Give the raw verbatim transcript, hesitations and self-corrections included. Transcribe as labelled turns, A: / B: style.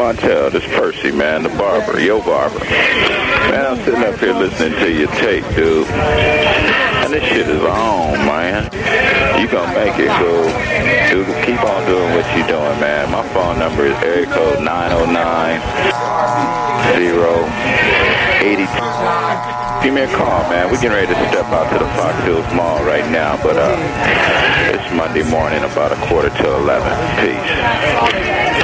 A: Montel. This Percy, man, the barber, yo barber. Man, I'm sitting up here listening to your tape, dude. And this shit is on, man. You gonna make it, cool. Dude, keep on doing what you doing, man. My phone number is area code nine oh nine, zero, eight two. Give me a call, man. We're getting ready to step out to the Fox Hills Mall right now, but uh, it's Monday morning, about a quarter to eleven. Peace.